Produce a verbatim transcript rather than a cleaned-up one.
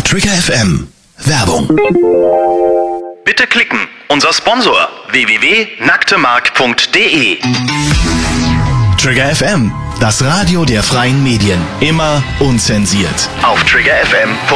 Trigger F M. Werbung. Bitte klicken. Unser Sponsor w w w punkt nacktemark punkt de. Trigger F M. Das Radio der freien Medien. Immer unzensiert. Auf trigger f m punkt de.